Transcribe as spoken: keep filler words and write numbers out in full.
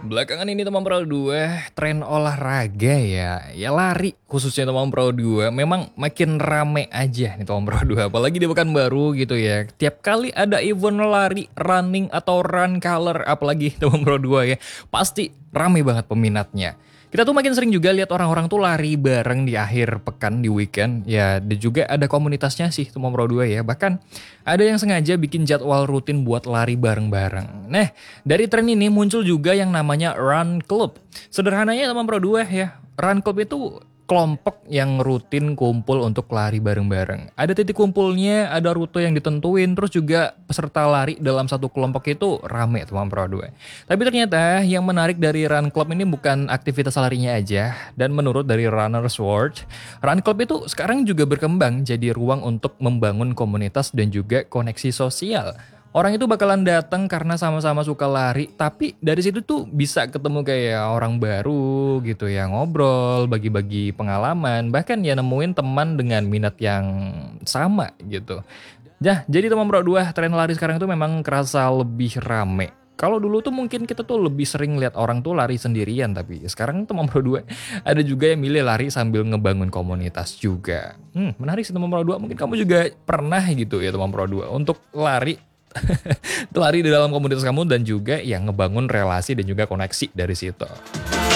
Belakangan ini teman Pro dua, tren olahraga ya, ya lari khususnya teman Pro dua memang makin rame aja nih teman Pro dua. Apalagi di Pekanbaru gitu ya. Tiap kali ada event lari, running atau run color, apalagi teman Pro dua ya, pasti rame banget peminatnya. Kita tuh makin sering juga lihat orang-orang tuh lari bareng di akhir pekan, di weekend. Ya, dan juga ada komunitasnya sih teman Pro dua ya. Bahkan ada yang sengaja bikin jadwal rutin buat lari bareng-bareng. Nah, dari tren ini muncul juga yang namanya Run Club. Sederhananya teman Pro dua ya, Run Club itu kelompok yang rutin kumpul untuk lari bareng-bareng. Ada titik kumpulnya, ada rute yang ditentuin, terus juga peserta lari dalam satu kelompok itu rame teman Pro dua. Tapi ternyata yang menarik dari Run Club ini bukan aktivitas larinya aja, dan menurut dari Runner's World, Run Club itu sekarang juga berkembang jadi ruang untuk membangun komunitas dan juga koneksi sosial. Orang itu bakalan datang karena sama-sama suka lari, tapi dari situ tuh bisa ketemu kayak orang baru gitu ya, ngobrol, bagi-bagi pengalaman, bahkan ya nemuin teman dengan minat yang sama gitu. Nah, jadi teman Pro dua, tren lari sekarang tuh memang kerasa lebih rame. Kalau dulu tuh mungkin kita tuh lebih sering lihat orang tuh lari sendirian, tapi sekarang teman Pro dua ada juga yang milih lari sambil ngebangun komunitas juga. Hmm, menarik sih teman Pro dua, mungkin kamu juga pernah gitu ya teman Pro dua untuk lari lari di dalam komunitas kamu dan juga yang ngebangun relasi dan juga koneksi dari situ.